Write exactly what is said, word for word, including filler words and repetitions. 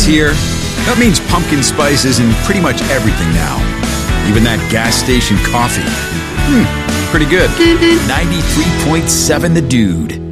here, that means pumpkin spice is in pretty much everything now. Even that gas station coffee. Hmm, pretty good. ninety-three point seven The Dude.